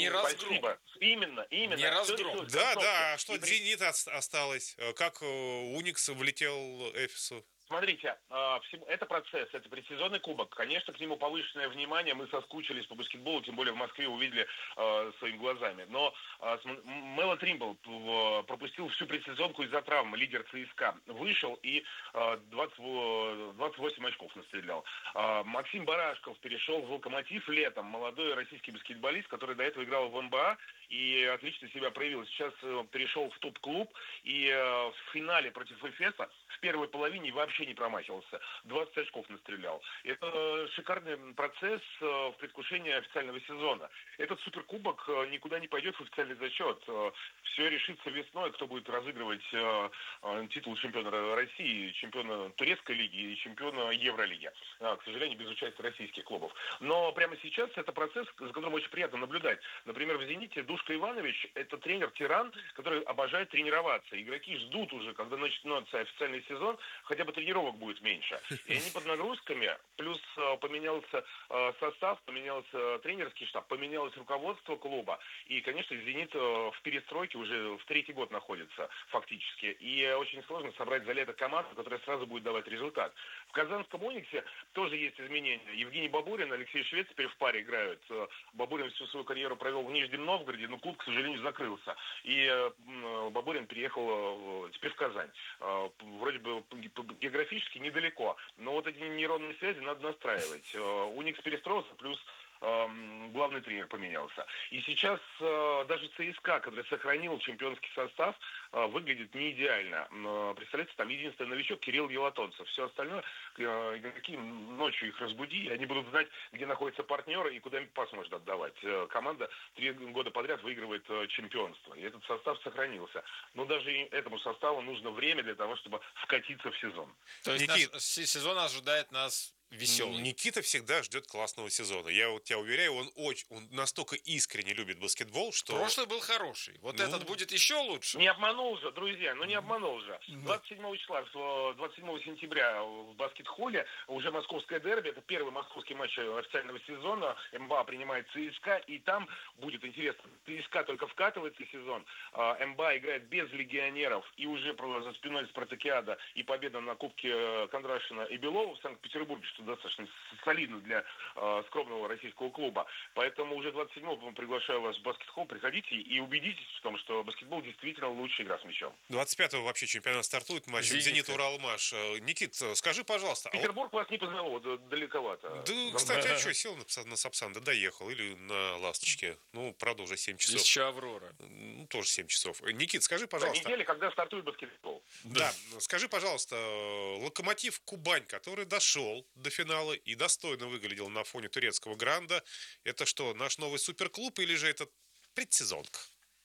Не разгром. Спасибо. Именно. Не разгром. Да, что «Зенит» осталось, как «Уникс» влетел Эфесу. Смотрите, это процесс, это предсезонный кубок. Конечно, к нему повышенное внимание. Мы соскучились по баскетболу, тем более в Москве увидели своими глазами. Но Мело Тримбл пропустил всю предсезонку из-за травмы, лидер ЦСКА. Вышел и 28 очков настрелял. Максим Барашков перешел в «Локомотив» летом. Молодой российский баскетболист, который до этого играл в НБА и отлично себя проявил. Сейчас перешел в топ-клуб и в финале против Эфеса в первой половине вообще не промахивался. 20 очков настрелял. Это шикарный процесс в предвкушении официального сезона. Этот суперкубок никуда не пойдет в официальный зачет. Все решится весной, кто будет разыгрывать титул чемпиона России, чемпиона турецкой лиги и чемпиона Евролиги. К сожалению, без участия российских клубов. Но прямо сейчас это процесс, за которым очень приятно наблюдать. Например, в «Зените» Душка Иванович – это тренер-тиран, который обожает тренироваться. Игроки ждут уже, когда начнется официальный сезон, хотя бы тренировок будет меньше. И они под нагрузками, плюс поменялся состав, поменялся тренерский штаб, поменялось руководство клуба. И, конечно, «Зенит» в перестройке уже в третий год находится фактически. И очень сложно собрать за лето команду, которая сразу будет давать результат. В казанском «Униксе» тоже есть изменения. Евгений Бабурин, Алексей Швец теперь в паре играют. Бабурин всю свою карьеру провел в Нижнем Новгороде, но клуб, к сожалению, закрылся. И Бабурин переехал теперь в Казань. Вроде бы географически недалеко, но вот эти нейронные связи надо настраивать. «Уникс» перестроился, плюс главный тренер поменялся. И сейчас даже ЦСКА, который сохранил чемпионский состав, выглядит не идеально. Представляете, там единственный новичок Кирилл Елатонцев. Все остальное, игроки, ночью их разбуди, и они будут знать, где находятся партнеры и куда им пас может отдавать. Команда 3 года подряд выигрывает чемпионство. И этот состав сохранился. Но даже этому составу нужно время для того, чтобы вкатиться в сезон. То есть сезон ожидает нас веселый. Никита всегда ждет классного сезона. Я вот тебя уверяю, он настолько искренне любит баскетбол, что... Прошлый был хороший. Вот этот будет еще лучше. Не обманул же, друзья, не обманул же. 27 числа, 27 сентября в баскет-холле уже московское дерби. Это первый московский матч официального сезона. МБА принимает ЦСКА, и там будет интересно. ЦСКА только вкатывается в сезон. МБА играет без легионеров, и уже за спиной Спартакиада и победа на Кубке Кондрашина и Белова в Санкт-Петербурге, что достаточно солидно для скромного российского клуба. Поэтому уже 27-го приглашаю вас в баскет-холл. Приходите и убедитесь в том, что баскетбол действительно лучшая игра с мячом. 25-го вообще чемпионат стартует, матч «Зенит» Уралмаш. Никит, скажи, пожалуйста... Петербург вас не познал, далековато. Да, кстати, а что, сел на Сапсан, да доехал, или на «Ласточке». правда, уже 7 часов. Еще «Аврора». Тоже 7 часов. Никит, скажи, пожалуйста... Неделя, когда стартует баскетбол. Да, скажи, пожалуйста, «Локомотив» Кубань, который дошел до финала и достойно выглядел на фоне турецкого гранда. Это что, наш новый суперклуб или же это предсезонка?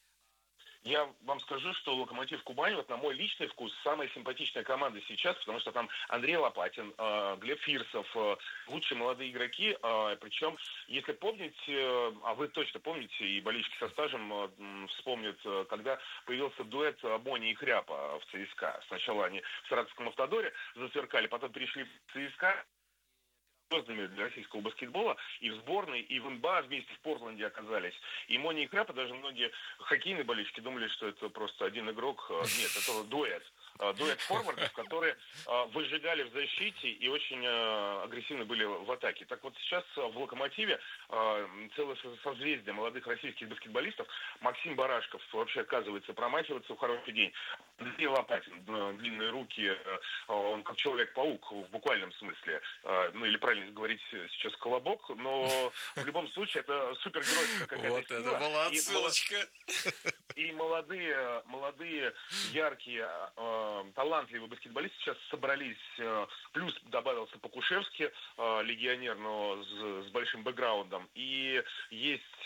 Я вам скажу, что «Локомотив» Кубань, на мой личный вкус, самая симпатичная команда сейчас, потому что там Андрей Лопатин, Глеб Фирсов, лучшие молодые игроки. Причем, если помните, а вы точно помните, и болельщики со стажем вспомнят, когда появился дуэт Бони и Хряпа в ЦСКА. Сначала они в Саратовском «Автодоре» засверкали, потом перешли в ЦСКА, звездами для российского баскетбола, и в сборной, и в НБА вместе в Портленде оказались. И Мони и Хряпа, даже многие хоккейные болельщики думали, что это просто один игрок. Нет, это дуэт. Дуэт форвардов, которые выжигали в защите и очень агрессивны были в атаке. Так вот сейчас в «Локомотиве» целое созвездие молодых российских баскетболистов. Максим Барашков вообще отказывается промахиваться в хороший день. Андрей Лопатин, длинные руки, он как Человек-паук в буквальном смысле. Или правильно говорить сейчас колобок, но в любом случае это супергеройская какая-то вот сила. Это была отсылочка. И молодые, яркие, талантливые баскетболисты сейчас собрались. Плюс добавился Покушевский, легионер, но с большим бэкграундом. И есть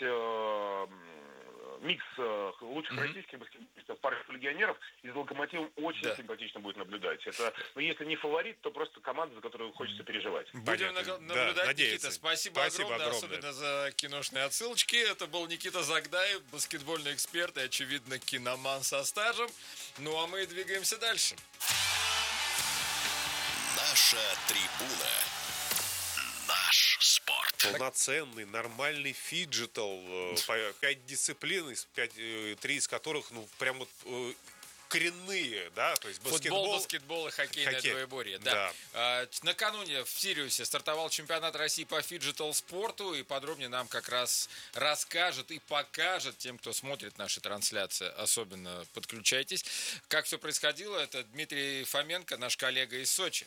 микс лучших российских баскетболистов, парочку легионеров. Из «Локомотива» очень симпатично будет наблюдать. Это, если не фаворит, то просто команда, за которую хочется переживать. Будем наблюдать, Никита. Спасибо огромное, особенно за киношные отсылочки. Это был Никита Загдаев, баскетбольный эксперт и, очевидно, киноман со стажем. Ну, а мы двигаемся дальше. Наша трибуна. Наша Наш спорт. Полноценный, нормальный фиджитал. 5 дисциплин, 3 из которых, прям вот коренные, да, то есть футбол, баскетбол и хоккейное двоеборье. Да. Накануне в Сириусе стартовал чемпионат России по фиджитал-спорту, и подробнее нам как раз расскажет и покажет тем, кто смотрит наши трансляции, особенно подключайтесь, как все происходило. Это Дмитрий Фоменко, наш коллега из Сочи.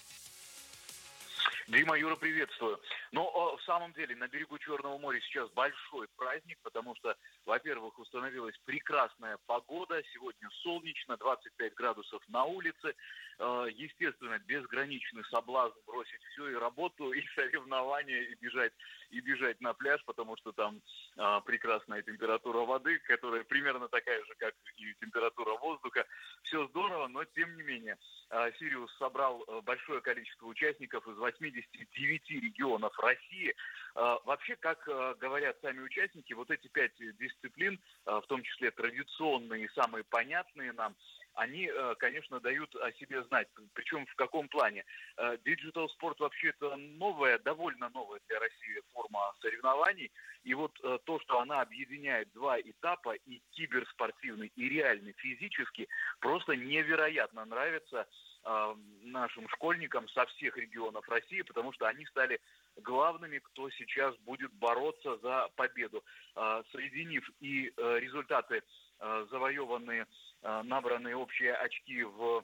Дима, Юра, приветствую. В самом деле, на берегу Черного моря сейчас большой праздник, потому что, во-первых, установилась прекрасная погода. Сегодня солнечно, 25 градусов на улице. Естественно, безграничный соблазн бросить все, и работу, и соревнования, и бежать на пляж, потому что там прекрасная температура воды, которая примерно такая же, как и температура воздуха. Все здорово, но тем не менее. Сириус собрал большое количество участников из 89 регионов России. Вообще, как говорят сами участники, вот эти 5 дисциплин, в том числе традиционные и самые понятные нам, они, конечно, дают о себе знать. Причем в каком плане? Диджитал спорт вообще это довольно новая для России форма соревнований. И вот то, что она объединяет два этапа, и киберспортивный, и реальный физический, просто невероятно нравится нашим школьникам со всех регионов России, потому что они стали главными, кто сейчас будет бороться за победу. Соединив и результаты завоеванные, набранные общие очки в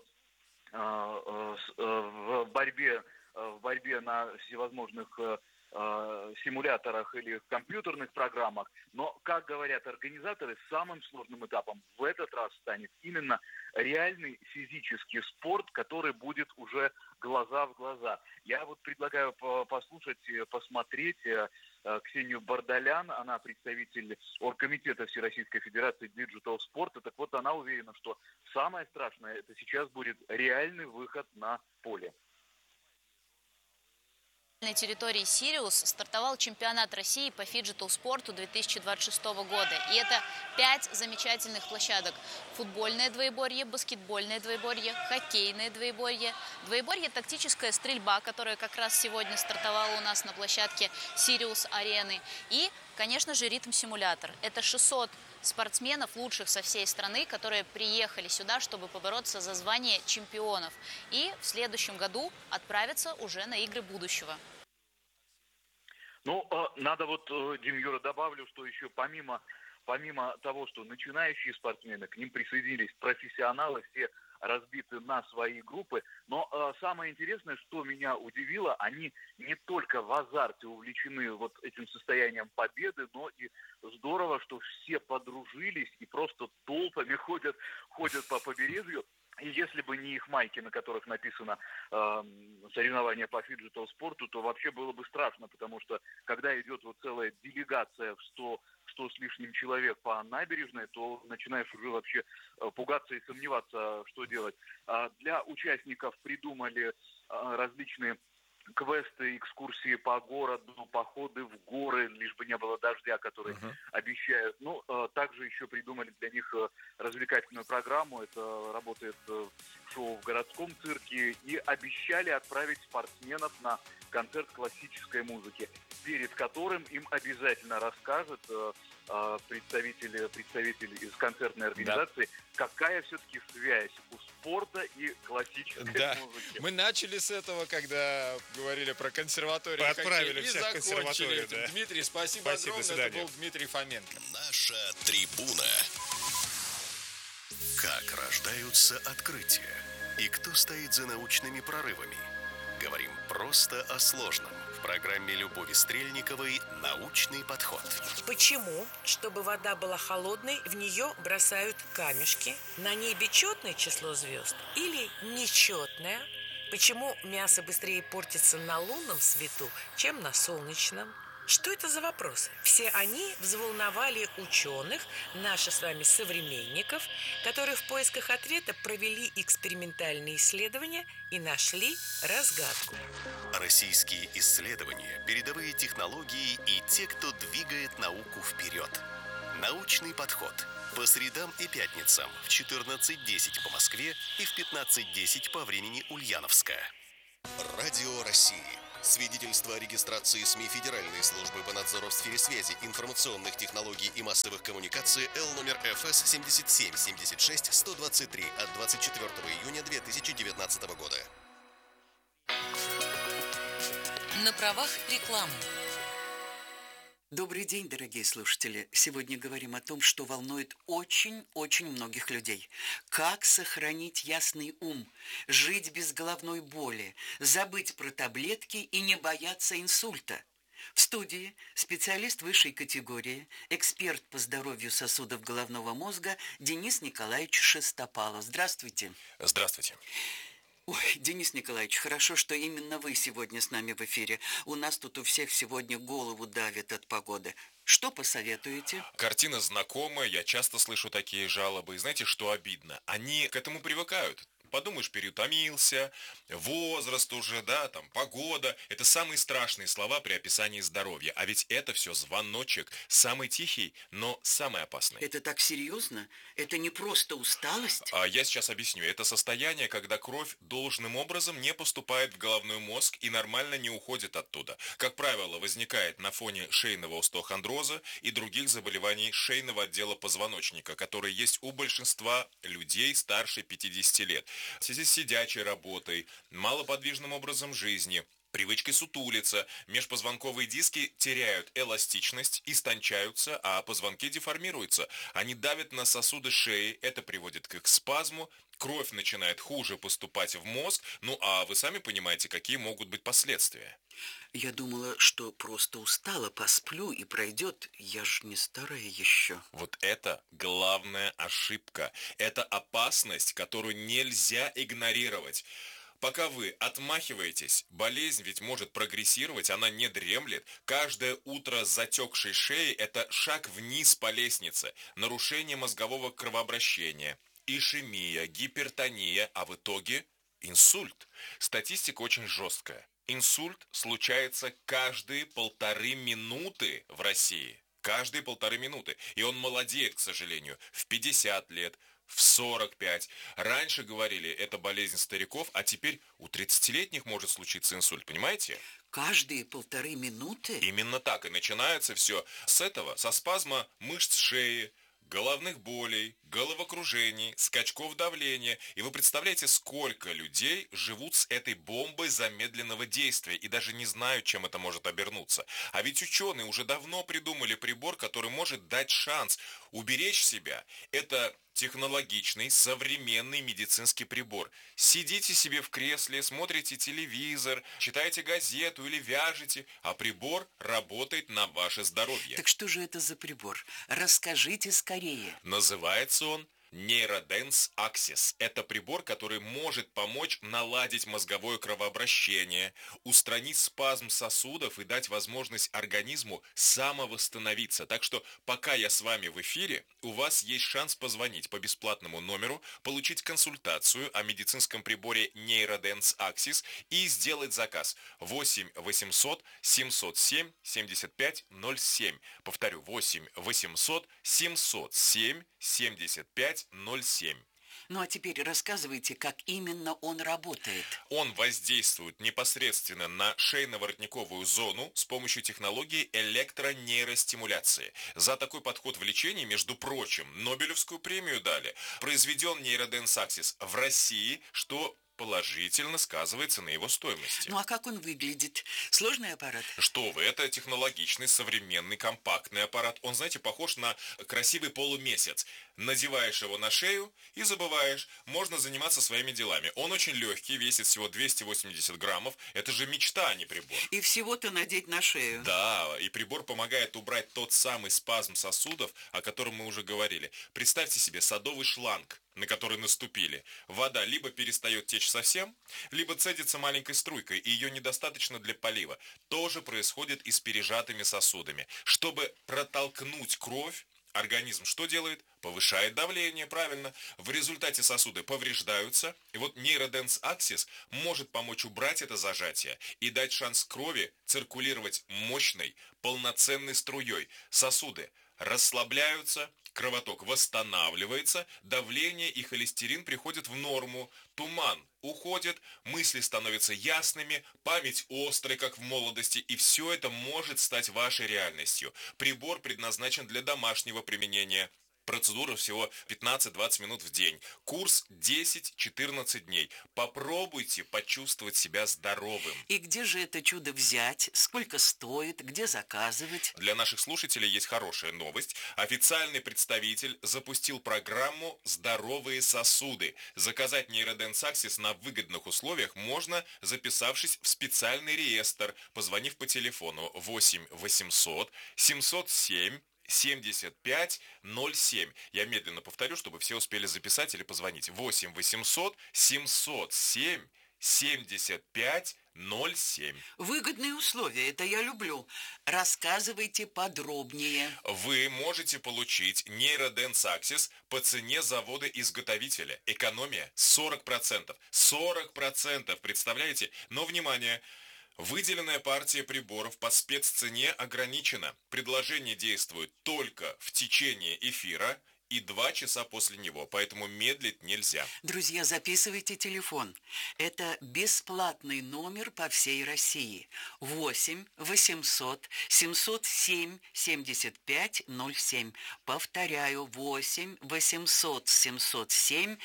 борьбе на всевозможных симуляторах или в компьютерных программах. Но, как говорят организаторы, самым сложным этапом в этот раз станет именно реальный физический спорт, который будет уже глаза в глаза. Я вот предлагаю послушать, посмотреть Ксению Бордалян, она представитель оргкомитета Всероссийской Федерации Диджитал Спорта. Так вот, она уверена, что самое страшное, это сейчас будет реальный выход на поле. На территории Сириус стартовал чемпионат России по фиджитал-спорту 2026 года. И это 5 замечательных площадок. Футбольное двоеборье, баскетбольное двоеборье, хоккейное двоеборье, двоеборье тактическая стрельба, которая как раз сегодня стартовала у нас на площадке Сириус-арены. И, конечно же, ритм-симулятор. Это 600 спортсменов, лучших со всей страны, которые приехали сюда, чтобы побороться за звание чемпионов. И в следующем году отправятся уже на игры будущего. Надо Дим, Юра, добавлю, что еще помимо того, что начинающие спортсмены, к ним присоединились профессионалы, все разбиты на свои группы. Но самое интересное, что меня удивило, они не только в азарте увлечены вот этим состоянием победы, но и здорово, что все подружились и просто толпами ходят по побережью. И если бы не их майки, на которых написано соревнования по фиджитал-спорту, то вообще было бы страшно, потому что когда идет вот целая делегация в 100 с лишним человек по набережной, то начинаешь уже вообще пугаться и сомневаться, что делать. Для участников придумали различные квесты, экскурсии по городу, походы в горы, лишь бы не было дождя, который обещают. Также еще придумали для них развлекательную программу. Это работает шоу в городском цирке. И обещали отправить спортсменов на концерт классической музыки, перед которым им обязательно расскажет представитель из концертной организации, какая все-таки связь у спорта и классической музыки. Мы начали с этого, когда говорили про консерваторию. Отправили всех в консерваторию. Да. Дмитрий, спасибо огромное. Это был Дмитрий Фоменко. Наша трибуна. Как рождаются открытия? И кто стоит за научными прорывами? Говорим просто о сложном. В программе Любови Стрельниковой «Научный подход». Почему, чтобы вода была холодной, в нее бросают камешки? На небе четное число звезд или нечетное? Почему мясо быстрее портится на лунном свету, чем на солнечном? Что это за вопросы? Все они взволновали ученых, наших с вами современников, которые в поисках ответа провели экспериментальные исследования и нашли разгадку. Российские исследования, передовые технологии и те, кто двигает науку вперед. Научный подход. По средам и пятницам в 14:10 по Москве и в 15:10 по времени Ульяновска. Радио России. Свидетельство о регистрации СМИ Федеральной службы по надзору в сфере связи, информационных технологий и массовых коммуникаций Л номер ФС 7776-123 от 24 июня 2019 года. На правах рекламы. Добрый день, дорогие слушатели. Сегодня говорим о том, что волнует очень-очень многих людей. Как сохранить ясный ум, жить без головной боли, забыть про таблетки и не бояться инсульта. В студии специалист высшей категории, эксперт по здоровью сосудов головного мозга Денис Николаевич Шестопалов. Здравствуйте. Здравствуйте. Ой, Денис Николаевич, хорошо, что именно вы сегодня с нами в эфире. У нас тут у всех сегодня голову давит от погоды. Что посоветуете? Картина знакомая, я часто слышу такие жалобы. И знаете, что обидно? Они к этому привыкают. Подумаешь, переутомился, возраст уже, да, там, погода. Это самые страшные слова при описании здоровья. А ведь это все звоночек, самый тихий, но самый опасный. Это так серьезно? Это не просто усталость? Я сейчас объясню. Это состояние, когда кровь должным образом не поступает в головной мозг и нормально не уходит оттуда. Как правило, возникает на фоне шейного остеохондроза и других заболеваний шейного отдела позвоночника, которые есть у большинства людей старше 50 лет. В связи с сидячей работой, малоподвижным образом жизни, привычкой сутулиться, межпозвонковые диски теряют эластичность, истончаются, а позвонки деформируются. Они давят на сосуды шеи, это приводит к их спазму, кровь начинает хуже поступать в мозг, ну а вы сами понимаете, какие могут быть последствия. Я думала, что просто устала, посплю и пройдет. Я ж не старая еще. Вот это главная ошибка. Это опасность, которую нельзя игнорировать. Пока вы отмахиваетесь, болезнь ведь может прогрессировать, она не дремлет. Каждое утро с затекшей шеей – это шаг вниз по лестнице, нарушение мозгового кровообращения, ишемия, гипертония, а в итоге инсульт. Статистика очень жесткая. Инсульт случается каждые 1,5 минуты в России. Каждые 1,5 минуты. И он молодеет, к сожалению, в 50 лет, в 45. Раньше говорили, это болезнь стариков, а теперь у 30-летних может случиться инсульт, понимаете? Каждые 1,5 минуты? Именно так. И начинается все с этого, со спазма мышц шеи, головных болей, головокружений, скачков давления. И вы представляете, сколько людей живут с этой бомбой замедленного действия и даже не знают, чем это может обернуться. А ведь ученые уже давно придумали прибор, который может дать шанс уберечь себя. Это технологичный, современный медицинский прибор. Сидите себе в кресле, смотрите телевизор, читаете газету или вяжете, а прибор работает на ваше здоровье. Так что же это за прибор? Расскажите скорее. Называется он Neurodance Axis. Это прибор, который может помочь наладить мозговое кровообращение, устранить спазм сосудов и дать возможность организму самовосстановиться. Так что, пока я с вами в эфире, у вас есть шанс позвонить по бесплатному номеру, получить консультацию о медицинском приборе Neurodance Axis и сделать заказ 8 800 707 75 07. Повторю, 8 800 707 75 07. Ну а теперь рассказывайте, как именно он работает. Он воздействует непосредственно на шейно-воротниковую зону с помощью технологии электронейростимуляции. За такой подход в лечении, между прочим, Нобелевскую премию дали. Произведен Neurodance Axis в России, что положительно сказывается на его стоимости. Ну а как он выглядит? Сложный аппарат? Что вы, это технологичный, современный, компактный аппарат. Он, знаете, похож на красивый полумесяц. Надеваешь его на шею и забываешь. Можно заниматься своими делами. Он очень легкий, весит всего 280 граммов. Это же мечта, а не прибор. И всего-то надеть на шею. Да, и прибор помогает убрать тот самый спазм сосудов, о котором мы уже говорили. Представьте себе садовый шланг, на который наступили. Вода либо перестает течь совсем, либо цедится маленькой струйкой, и ее недостаточно для полива. То же происходит и с пережатыми сосудами. Чтобы протолкнуть кровь, организм что делает? Повышает давление, правильно. В результате сосуды повреждаются. И вот Neurodance Axis может помочь убрать это зажатие и дать шанс крови циркулировать мощной, полноценной струей. Сосуды расслабляются, кровоток восстанавливается, давление и холестерин приходят в норму, туман уходит, мысли становятся ясными, память острой, как в молодости, и все это может стать вашей реальностью. Прибор предназначен для домашнего применения. Процедура всего 15-20 минут в день. Курс 10-14 дней. Попробуйте почувствовать себя здоровым. И где же это чудо взять? Сколько стоит? Где заказывать? Для наших слушателей есть хорошая новость. Официальный представитель запустил программу «Здоровые сосуды». Заказать нейроденс Аксис на выгодных условиях можно, записавшись в специальный реестр, позвонив по телефону 8 800 707 7507. Я медленно повторю, чтобы все успели записать или позвонить. 8 800 707 7507. Выгодные условия, это я люблю. Рассказывайте подробнее. Вы можете получить нейроденс Аксис по цене завода-изготовителя. Экономия 40%. 40%, представляете? Но, внимание! Выделенная партия приборов по спеццене ограничена. Предложение действует только в течение эфира и 2 часа после него, поэтому медлить нельзя. Друзья, записывайте телефон. Это бесплатный номер по всей России. 8 800 707 7507. Повторяю, 8 800 707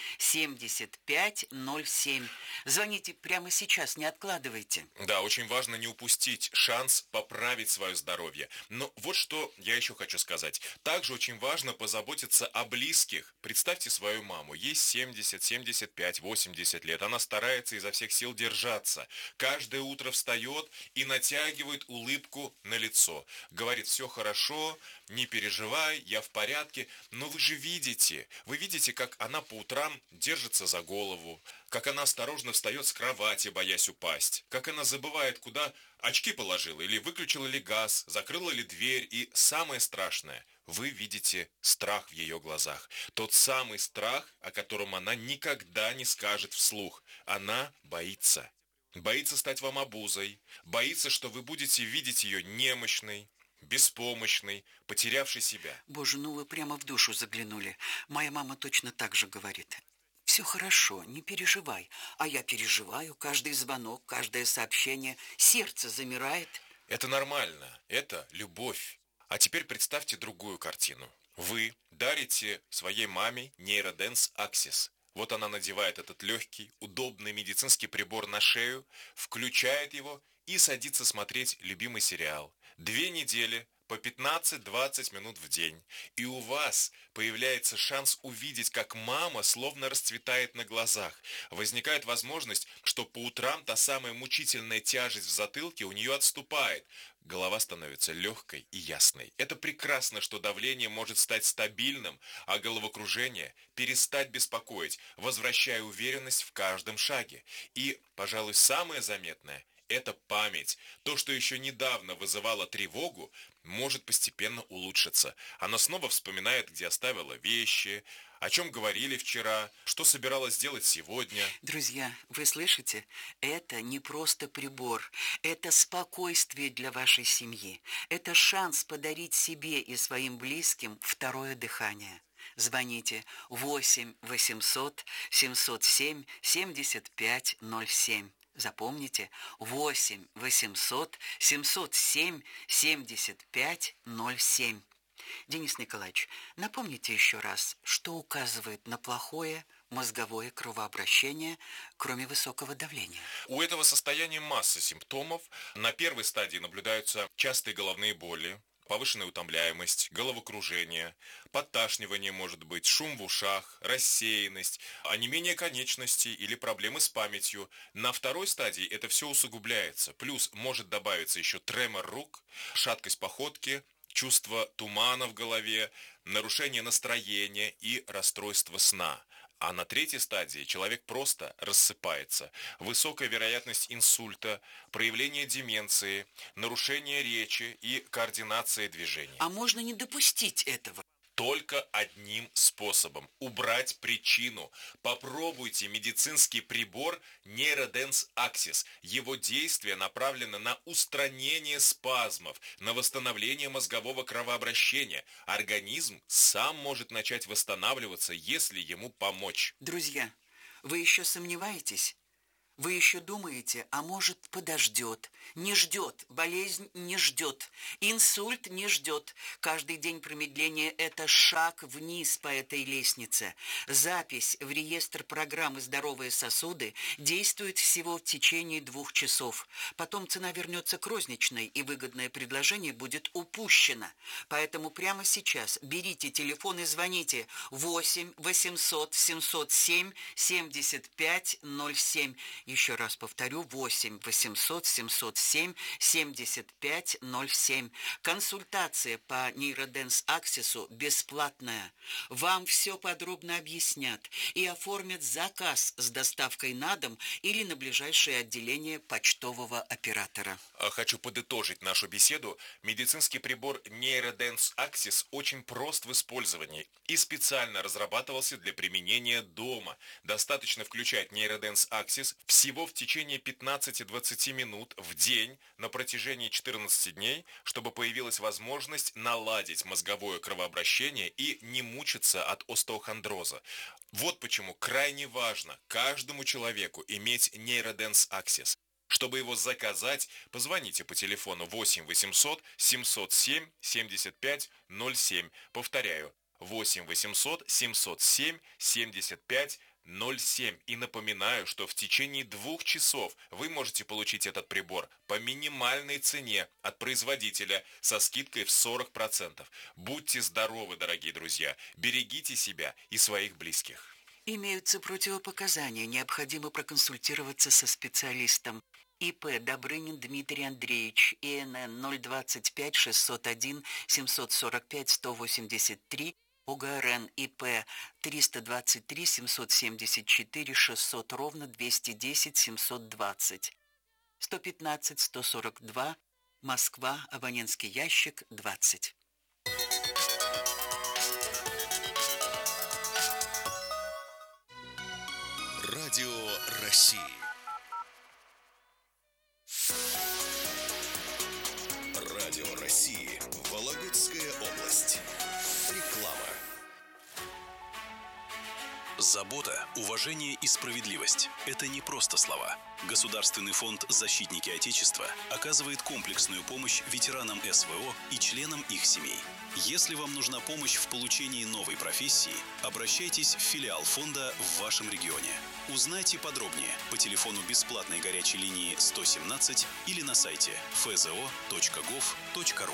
7507. Звоните прямо сейчас, не откладывайте. Да, очень важно не упустить шанс поправить свое здоровье. Но вот что я еще хочу сказать. Также очень важно позаботиться о близких. Представьте свою маму. Ей 70, 75, 80 лет. Она старается изо всех сил держаться. Каждое утро встает и натягивает улыбку на лицо. Говорит: все хорошо, не переживай, я в порядке. Но вы видите, как она по утрам держится за голову, как она осторожно встает с кровати, боясь упасть, как она забывает, куда очки положила, или выключила ли газ, закрыла ли дверь, и самое страшное, вы видите страх в ее глазах. Тот самый страх, о котором она никогда не скажет вслух. Она боится. Боится стать вам обузой, боится, что вы будете видеть ее немощной, беспомощной, потерявшей себя. Боже, ну вы прямо в душу заглянули. Моя мама точно так же говорит. Все хорошо, не переживай. А я переживаю. Каждый звонок, каждое сообщение. Сердце замирает. Это нормально. Это любовь. А теперь представьте другую картину. Вы дарите своей маме нейроденс Аксис. Вот она надевает этот легкий, удобный медицинский прибор на шею, включает его и садится смотреть любимый сериал. 2 недели по 15-20 минут в день. И у вас появляется шанс увидеть, как мама словно расцветает на глазах. Возникает возможность, что по утрам та самая мучительная тяжесть в затылке у нее отступает. Голова становится легкой и ясной. Это прекрасно, что давление может стать стабильным, а головокружение перестать беспокоить, возвращая уверенность в каждом шаге. И, пожалуй, самое заметное – это память. То, что еще недавно вызывало тревогу, может постепенно улучшиться. Она снова вспоминает, где оставила вещи, о чем говорили вчера, что собиралась сделать сегодня. Друзья, вы слышите? Это не просто прибор. Это спокойствие для вашей семьи. Это шанс подарить себе и своим близким второе дыхание. Звоните 8 800 707 7507. Запомните, 8 800 707 7507. Денис Николаевич, напомните еще раз, что указывает на плохое мозговое кровообращение, кроме высокого давления? У этого состояния масса симптомов. На первой стадии наблюдаются частые головные боли, повышенная утомляемость, головокружение, подташнивание может быть, шум в ушах, рассеянность, онемение конечностей или проблемы с памятью. На второй стадии это все усугубляется. Плюс может добавиться еще тремор рук, шаткость походки, чувство тумана в голове, нарушение настроения и расстройство сна. А на третьей стадии человек просто рассыпается. Высокая вероятность инсульта, проявление деменции, нарушение речи и координация движений. А можно не допустить этого? только одним способом – убрать причину. Попробуйте медицинский прибор Neurodance Axis. Его действие направлено на устранение спазмов, на восстановление мозгового кровообращения. Организм сам может начать восстанавливаться, если ему помочь. Друзья, вы еще сомневаетесь? Вы еще думаете, а может, подождет? Не ждет, болезнь не ждет, инсульт не ждет. Каждый день промедления – это шаг вниз по этой лестнице. Запись в реестр программы «Здоровые сосуды» действует всего в течение 2 часов. Потом цена вернется к розничной, и выгодное предложение будет упущено. Поэтому прямо сейчас берите телефон и звоните 8 800 707 75 07. Еще раз повторю, 8 800 707 75 07. Консультация по Neurodance Axis бесплатная. Вам все подробно объяснят и оформят заказ с доставкой на дом или на ближайшее отделение почтового оператора. Хочу подытожить нашу беседу. Медицинский прибор Neurodance Axis очень прост в использовании и специально разрабатывался для применения дома. Достаточно включать Neurodance Axis всего в течение 15-20 минут в день на протяжении 14 дней, чтобы появилась возможность наладить мозговое кровообращение и не мучиться от остеохондроза. Вот почему крайне важно каждому человеку иметь Neurodance Axis. Чтобы его заказать, позвоните по телефону 8 800 707 75 07. Повторяю, 8 800 707 75 07. И напоминаю, что в течение 2 часов вы можете получить этот прибор по минимальной цене от производителя со скидкой в 40%. Будьте здоровы, дорогие друзья, берегите себя и своих близких. Имеются противопоказания, необходимо проконсультироваться со специалистом. ИП Добрынин Дмитрий Андреевич, ИНН 025 601 745 183, ОГРН ИП 323 774 600 ровно 210 720, 115 142, Москва, абонентский ящик 20. Радио России. Радио России. Вологодская область. Реклама. Забота, уважение и справедливость – это не просто слова. Государственный фонд «Защитники Отечества» оказывает комплексную помощь ветеранам СВО и членам их семей. Если вам нужна помощь в получении новой профессии, обращайтесь в филиал фонда в вашем регионе. Узнайте подробнее по телефону бесплатной горячей линии 117 или на сайте fzo.gov.ru.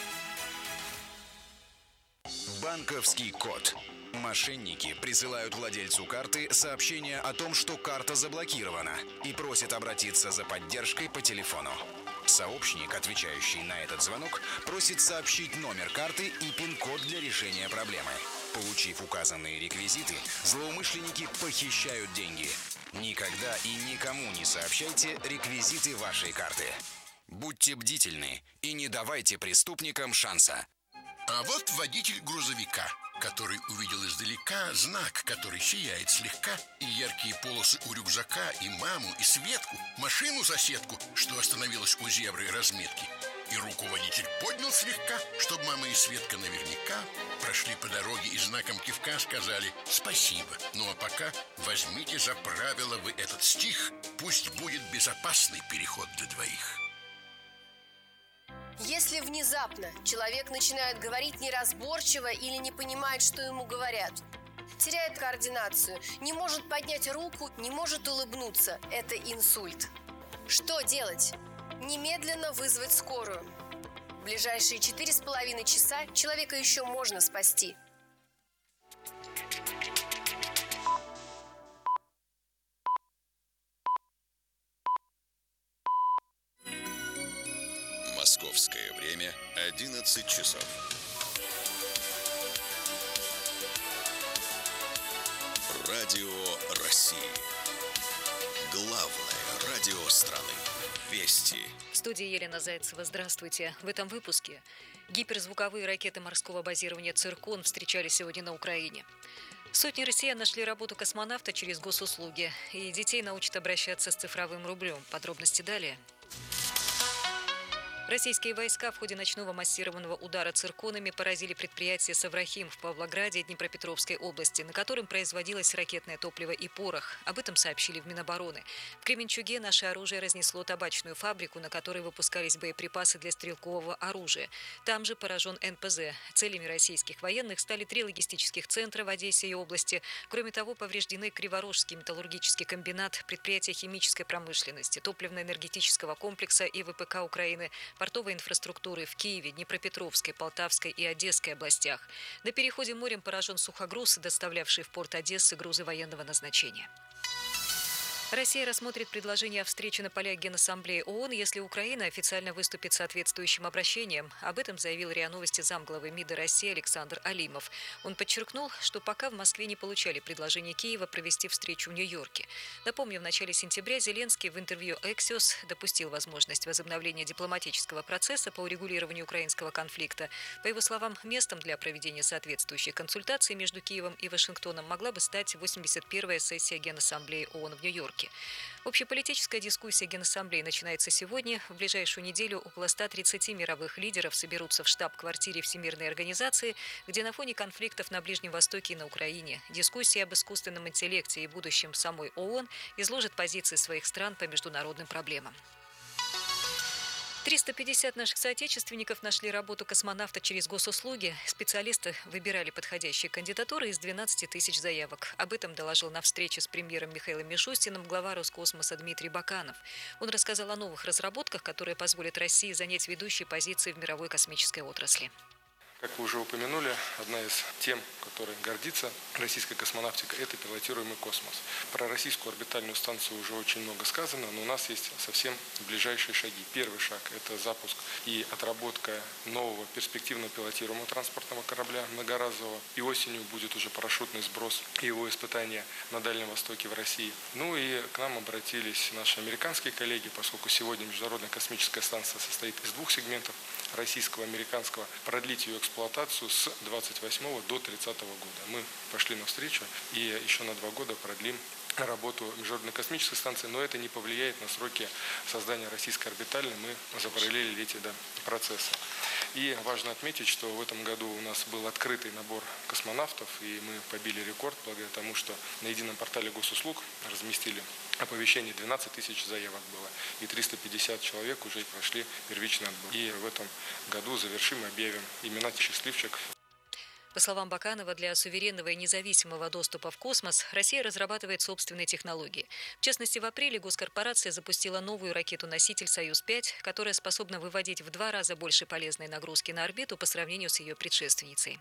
Банковский код. Мошенники присылают владельцу карты сообщение о том, что карта заблокирована, и просят обратиться за поддержкой по телефону. Сообщник, отвечающий на этот звонок, просит сообщить номер карты и пин-код для решения проблемы. Получив указанные реквизиты, злоумышленники похищают деньги. Никогда и никому не сообщайте реквизиты вашей карты. Будьте бдительны и не давайте преступникам шанса. А вот водитель грузовика, который увидел издалека знак, который сияет слегка, и яркие полосы у рюкзака, и маму, и Светку, машину-соседку, что остановилась у зебры разметки. И руку водитель поднял слегка, чтобы мама и Светка наверняка прошли по дороге и знаком кивка сказали «спасибо». Ну а пока возьмите за правило вы этот стих, пусть будет безопасный переход для двоих. Если внезапно человек начинает говорить неразборчиво или не понимает, что ему говорят, теряет координацию, не может поднять руку, не может улыбнуться, это инсульт. Что делать? Немедленно вызвать скорую. В ближайшие 4,5 часа человека еще можно спасти. Московское время 11 часов. Радио России. Главное радио страны. Вести. В студии Елена Зайцева. Здравствуйте. В этом выпуске Гиперзвуковые ракеты морского базирования «Циркон» встречали сегодня на Украине. Сотни россиян нашли работу космонавта через госуслуги. И детей научат обращаться с цифровым рублем. Подробности далее. Российские войска в ходе ночного массированного удара цирконами поразили предприятие «Саврахим» в Павлограде Днепропетровской области, на котором производилось ракетное топливо и порох. Об этом сообщили в Минобороны. В Кременчуге наше оружие разнесло табачную фабрику, на которой выпускались боеприпасы для стрелкового оружия. Там же поражен НПЗ. Целями российских военных стали 3 логистических центра в Одессе и области. Кроме того, повреждены Криворожский металлургический комбинат, предприятие химической промышленности, топливно-энергетического комплекса и ВПК Украины, портовой инфраструктуры в Киеве, Днепропетровской, Полтавской и Одесской областях. На переходе морем поражен сухогруз, доставлявший в порт Одессы грузы военного назначения. Россия рассмотрит предложение о встрече на полях Генассамблеи ООН, если Украина официально выступит с соответствующим обращением. Об этом заявил РИА Новости замглавы МИДа России Александр Алимов. Он подчеркнул, что пока в Москве не получали предложение Киева провести встречу в Нью-Йорке. Напомню, в начале сентября Зеленский в интервью «Эксиос» допустил возможность возобновления дипломатического процесса по урегулированию украинского конфликта. По его словам, местом для проведения соответствующих консультаций между Киевом и Вашингтоном могла бы стать 81-я сессия Генассамблеи ООН в Нью-Йорке. Общеполитическая дискуссия Генассамблеи начинается сегодня. В ближайшую неделю около 130 мировых лидеров соберутся в штаб-квартире Всемирной организации, где на фоне конфликтов на Ближнем Востоке и на Украине дискуссия об искусственном интеллекте и будущем самой ООН изложит позиции своих стран по международным проблемам. 350 наших соотечественников нашли работу космонавта через госуслуги. Специалисты выбирали подходящие кандидатуры из 12 тысяч заявок. Об этом доложил на встрече с премьером Михаилом Мишустиным глава Роскосмоса Дмитрий Баканов. Он рассказал о новых разработках, которые позволят России занять ведущие позиции в мировой космической отрасли. Как вы уже упомянули, одна из тем, которой гордится российская космонавтика, это пилотируемый космос. Про российскую орбитальную станцию уже очень много сказано, но у нас есть совсем ближайшие шаги. Первый шаг – это запуск и отработка нового перспективного пилотируемого транспортного корабля многоразового. И осенью будет уже парашютный сброс и его испытания на Дальнем Востоке в России. Ну и к нам обратились наши американские коллеги, поскольку сегодня Международная космическая станция состоит из 2 сегментов – российского и американского, продлить ее эксплуатацию с 28 до 30 года. Мы пошли навстречу и еще на 2 года продлим работу Международной космической станции, но это не повлияет на сроки создания российской орбитальной. Мы запараллелили эти процессы. И важно отметить, что в этом году у нас был открытый набор космонавтов, и мы побили рекорд благодаря тому, что на едином портале госуслуг разместили оповещение, 12 тысяч заявок было, и 350 человек уже прошли первичный отбор. И в этом году завершим и объявим имена счастливчиков. По словам Баканова, для суверенного и независимого доступа в космос Россия разрабатывает собственные технологии. В частности, в апреле госкорпорация запустила новую ракету-носитель «Союз-5», которая способна выводить в 2 раза больше полезной нагрузки на орбиту по сравнению с ее предшественницей.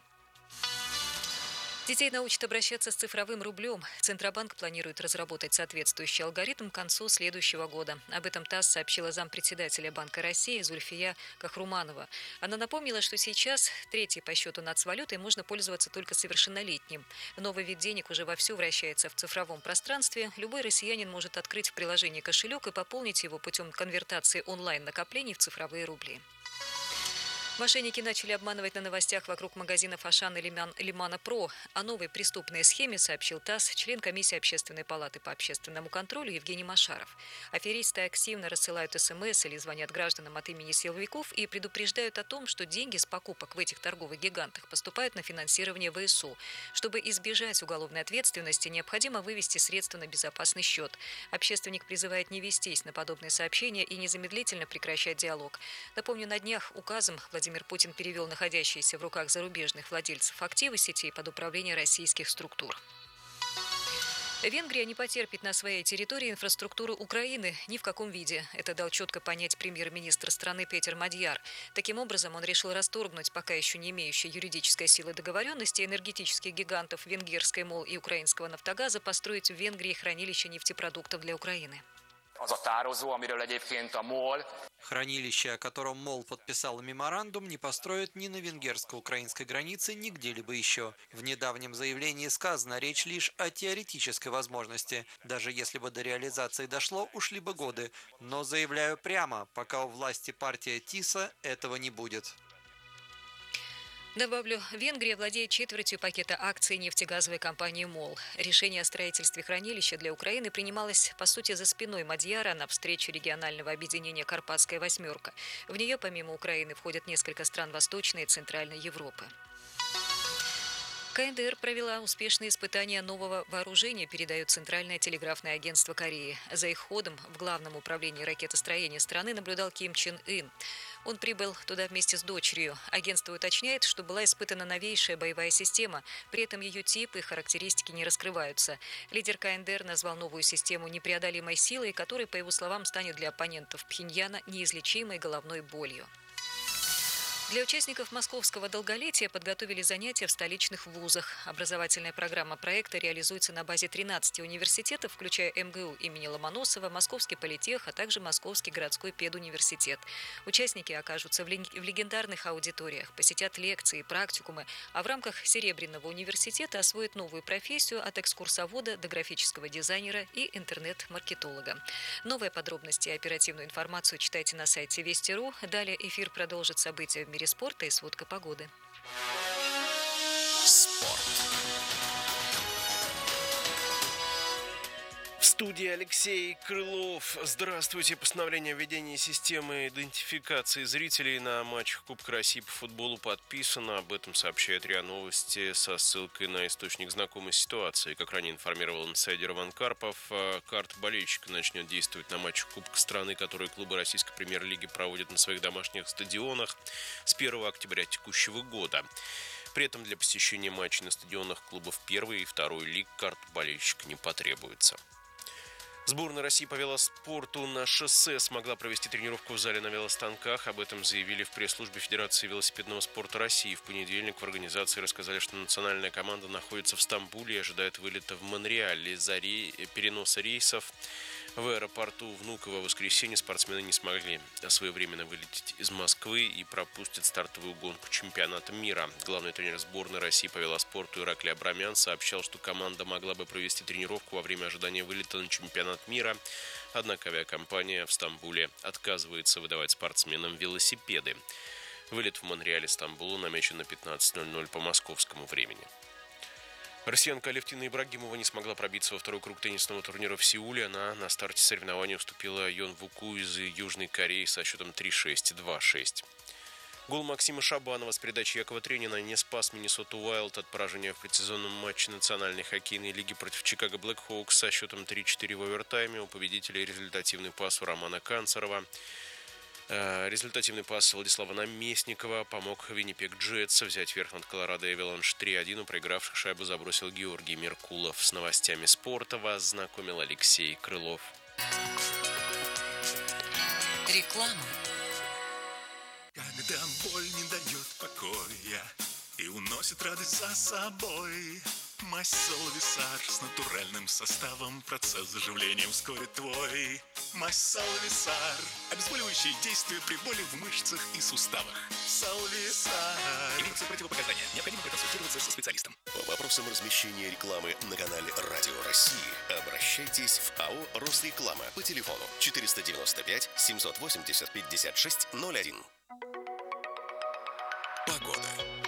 Детей научат обращаться с цифровым рублем. Центробанк планирует разработать соответствующий алгоритм к концу следующего года. Об этом ТАСС сообщила зампредседателя Банка России Зульфия Кахруманова. Она напомнила, что сейчас 3-й по счету нацвалютой можно пользоваться только совершеннолетним. Новый вид денег уже вовсю вращается в цифровом пространстве. Любой россиянин может открыть в приложении кошелек и пополнить его путем конвертации онлайн-накоплений в цифровые рубли. Мошенники начали обманывать на новостях вокруг магазинов «Ашан» и «Лимана Про». О новой преступной схеме сообщил ТАСС член комиссии Общественной палаты по общественному контролю Евгений Машаров. Аферисты активно рассылают СМС или звонят гражданам от имени силовиков и предупреждают о том, что деньги с покупок в этих торговых гигантах поступают на финансирование ВСУ. Чтобы избежать уголовной ответственности, необходимо вывести средства на безопасный счет. Общественник призывает не вестись на подобные сообщения и незамедлительно прекращать диалог. Напомню, на днях указом Владимир Путин перевел находящиеся в руках зарубежных владельцев активы сетей под управление российских структур. Венгрия не потерпит на своей территории инфраструктуру Украины ни в каком виде. Это дал четко понять премьер-министр страны Петер Мадьяр. Таким образом, он решил расторгнуть пока еще не имеющие юридической силы договоренности энергетических гигантов Венгерской МОЛ и украинского «Нафтогаза» построить в Венгрии хранилище нефтепродуктов для Украины. Хранилище, о котором МОЛ подписал меморандум, не построят ни на венгерско-украинской границе, ни где-либо еще. В недавнем заявлении сказано, речь лишь о теоретической возможности. Даже если бы до реализации дошло, ушли бы годы. Но заявляю прямо, пока у власти партия ТИСа, этого не будет. Добавлю, Венгрия владеет четвертью пакета акций нефтегазовой компании МОЛ. Решение о строительстве хранилища для Украины принималось, по сути, за спиной Мадьяра на встрече регионального объединения «Карпатская восьмерка». В нее, помимо Украины, входят несколько стран Восточной и Центральной Европы. КНДР провела успешные испытания нового вооружения, передает Центральное телеграфное агентство Кореи. За их ходом в Главном управлении ракетостроения страны наблюдал Ким Чен Ын. Он прибыл туда вместе с дочерью. Агентство уточняет, что была испытана новейшая боевая система, при этом ее тип и характеристики не раскрываются. Лидер КНДР назвал новую систему непреодолимой силой, которая, по его словам, станет для оппонентов Пхеньяна неизлечимой головной болью. Для участников московского долголетия подготовили занятия в столичных вузах. Образовательная программа проекта реализуется на базе 13 университетов, включая МГУ имени Ломоносова, Московский политех, а также Московский городской педуниверситет. Участники окажутся в легендарных аудиториях, посетят лекции, практикумы, а в рамках Серебряного университета освоят новую профессию от экскурсовода до графического дизайнера и интернет-маркетолога. Новые подробности и оперативную информацию читайте на сайте Вести.ру. Далее эфир продолжит события в мире спорта и сводка погоды. Спорт. В студии Алексей Крылов. Здравствуйте. Постановление о введении системы идентификации зрителей на матчах Кубка России по футболу подписано. Об этом сообщает РИА Новости со ссылкой на источник знакомой ситуации. Как ранее информировал инсайдер Иван Карпов, карта болельщика начнет действовать на матчах Кубка страны, которые клубы российской премьер-лиги проводят на своих домашних стадионах с 1 октября текущего года. При этом для посещения матчей на стадионах клубов первой и второй лиг карта болельщика не потребуется. Сборная России по велоспорту на шоссе смогла провести тренировку в зале на велостанках. Об этом заявили в пресс-службе Федерации велосипедного спорта России. В понедельник в организации рассказали, что национальная команда находится в Стамбуле и ожидает вылета в Монреаль. Из-за переноса рейсов в аэропорту Внуково в воскресенье спортсмены не смогли своевременно вылететь из Москвы и пропустят стартовую гонку чемпионата мира. Главный тренер сборной России по велоспорту Ираклий Абрамян сообщал, что команда могла бы провести тренировку во время ожидания вылета на чемпионат мира, однако авиакомпания в Стамбуле отказывается выдавать спортсменам велосипеды. Вылет в Монреаль и Стамбулу намечен на 15:00 по московскому времени. Россиянка Алевтина Ибрагимова не смогла пробиться во второй круг теннисного турнира в Сеуле. Она на старте соревнований уступила Йон Вуку из Южной Кореи со счетом 3-6, 2-6. Гол Максима Шабанова с передачи Якова Тренина не спас Миннесоту Уайлд от поражения в предсезонном матче Национальной хоккейной лиги против Чикаго Блэкхоукс со счетом 3-4 в овертайме. У победителей результативный пас у Романа Канцерова. Результативный пас Владислава Наместникова помог Виннипег Джетс взять верх над Колорадо Эваланш 3-1. У проигравших шайбу забросил Георгий Меркулов. С новостями спорта вас знакомил Алексей Крылов. Реклама. Когда боль не дает покоя и уносит радость за собой, мазь Салвисар с натуральным составом процесс заживления ускорит твой. Мазь Салвисар. Обезболивающее действие при боли в мышцах и суставах. Салвисар. Имеются противопоказания. Необходимо проконсультироваться со специалистом. По вопросам размещения рекламы на канале Радио России обращайтесь в АО «Росреклама» по телефону 495 780 56 01. Погода.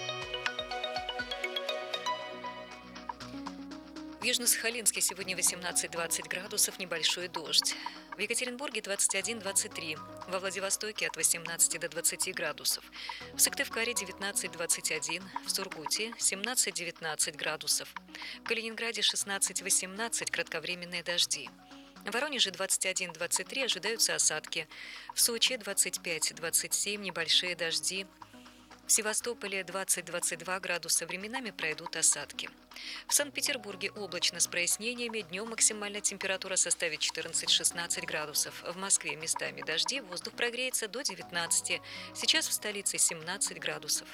В Южно-Сахалинске сегодня 18-20 градусов, небольшой дождь. В Екатеринбурге 21-23, во Владивостоке от 18 до 20 градусов. В Сыктывкаре 19-21, в Сургуте 17-19 градусов. В Калининграде 16-18, кратковременные дожди. В Воронеже 21-23 ожидаются осадки. В Сочи 25-27, небольшие дожди. В Севастополе 20-22 градуса, временами пройдут осадки. В Санкт-Петербурге облачно с прояснениями, днем максимальная температура составит 14-16 градусов. В Москве местами дожди, воздух прогреется до 19. Сейчас в столице 17 градусов.